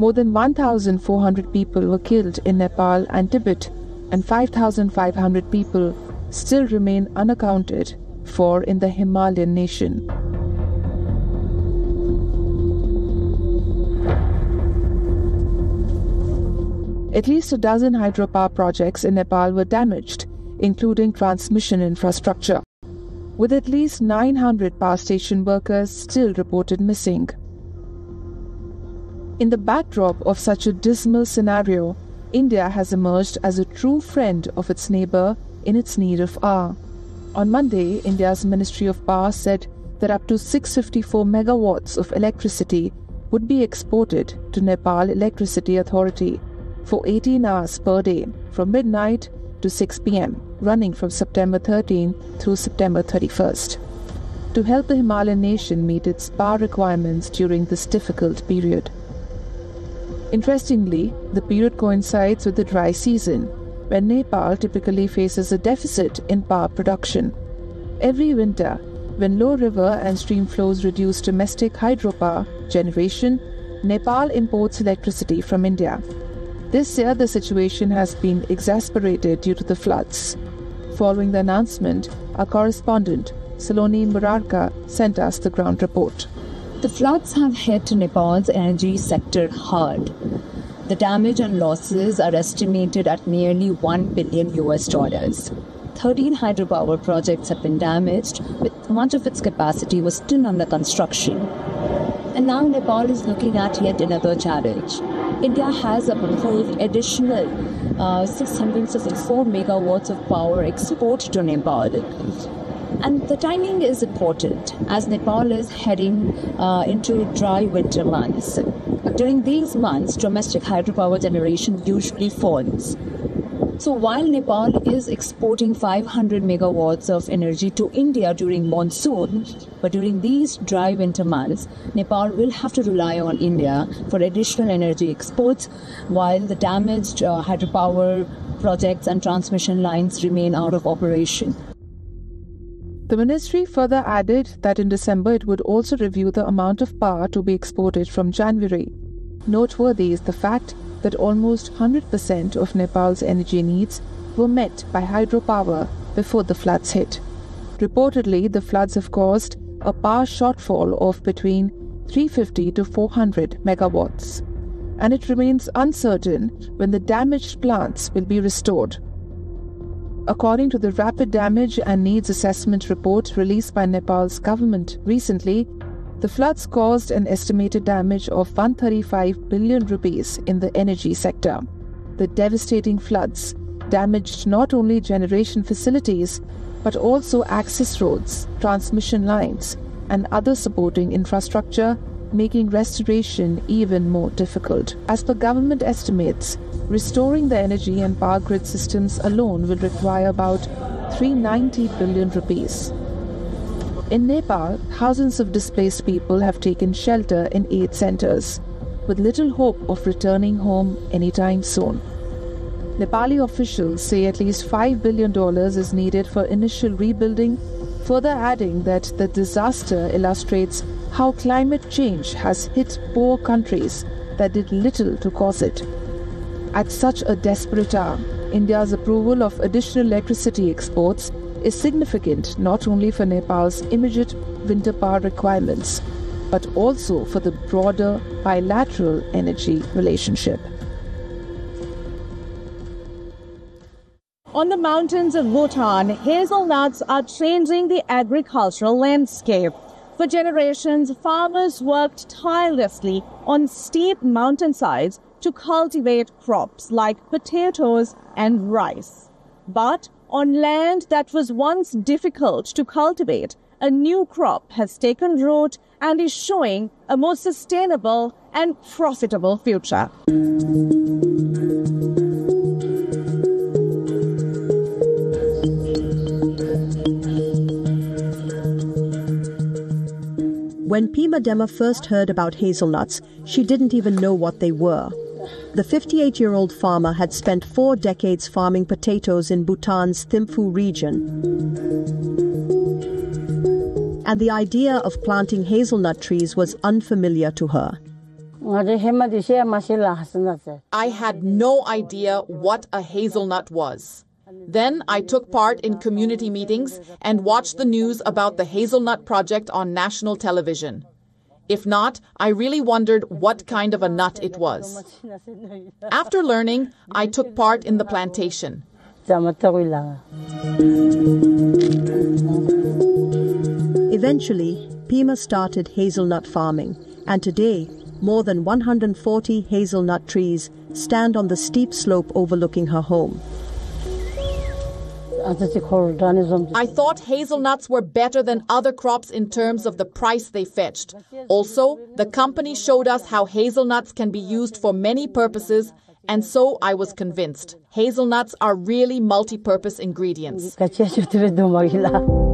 More than 1,400 people were killed in Nepal and Tibet, and 5,500 people still remain unaccounted for in the Himalayan nation. At least a dozen hydropower projects in Nepal were damaged, including transmission infrastructure, with at least 900 power station workers still reported missing. In the backdrop of such a dismal scenario, India has emerged as a true friend of its neighbour in its need of power. On Monday, India's Ministry of Power said that up to 654 megawatts of electricity would be exported to Nepal Electricity Authority for 18 hours per day from midnight to 6 p.m., running from September 13 through September 31st, to help the Himalayan nation meet its power requirements during this difficult period. Interestingly, the period coincides with the dry season, when Nepal typically faces a deficit in power production. Every winter, when low river and stream flows reduce domestic hydropower generation, Nepal imports electricity from India. This year, the situation has been exacerbated due to the floods. Following the announcement, our correspondent, Saloni Murarka, sent us the ground report. The floods have hit Nepal's energy sector hard. The damage and losses are estimated at nearly $1 billion. 13 hydropower projects have been damaged, with much of its capacity was still under construction. And now Nepal is looking at yet another challenge. India has approved additional 664 megawatts of power export to Nepal. And the timing is important as Nepal is heading into dry winter months. During these months, domestic hydropower generation usually falls. So while Nepal is exporting 500 megawatts of energy to India during monsoon, but during these dry winter months, Nepal will have to rely on India for additional energy exports, while the damaged hydropower projects and transmission lines remain out of operation. The ministry further added that in December it would also review the amount of power to be exported from January. Noteworthy is the fact that almost 100% of Nepal's energy needs were met by hydropower before the floods hit. Reportedly, the floods have caused a power shortfall of between 350 to 400 megawatts, and it remains uncertain when the damaged plants will be restored. According to the Rapid Damage and Needs Assessment report released by Nepal's government recently, the floods caused an estimated damage of 135 billion rupees in the energy sector. The devastating floods damaged not only generation facilities, but also access roads, transmission lines, and other supporting infrastructure, making restoration even more difficult. As per government estimates, restoring the energy and power grid systems alone will require about 390 billion rupees. In Nepal, thousands of displaced people have taken shelter in aid centers, with little hope of returning home anytime soon. Nepali officials say at least $5 billion is needed for initial rebuilding, further adding that the disaster illustrates how climate change has hit poor countries that did little to cause it. At such a desperate hour, India's approval of additional electricity exports is significant not only for Nepal's immediate winter power requirements, but also for the broader bilateral energy relationship. On the mountains of Bhutan, hazelnuts are changing the agricultural landscape. For generations, farmers worked tirelessly on steep mountainsides to cultivate crops like potatoes and rice. But on land that was once difficult to cultivate, a new crop has taken root and is showing a more sustainable and profitable future. When Pema Dema first heard about hazelnuts, she didn't even know what they were. The 58-year-old farmer had spent 4 decades farming potatoes in Bhutan's Thimphu region. And the idea of planting hazelnut trees was unfamiliar to her. I had no idea what a hazelnut was. Then I took part in community meetings and watched the news about the Hazelnut Project on national television. If not, I really wondered what kind of a nut it was. After learning, I took part in the plantation. Eventually, Pima started hazelnut farming, and today, more than 140 hazelnut trees stand on the steep slope overlooking her home. I thought hazelnuts were better than other crops in terms of the price they fetched. Also, the company showed us how hazelnuts can be used for many purposes, and so I was convinced. Hazelnuts are really multi-purpose ingredients.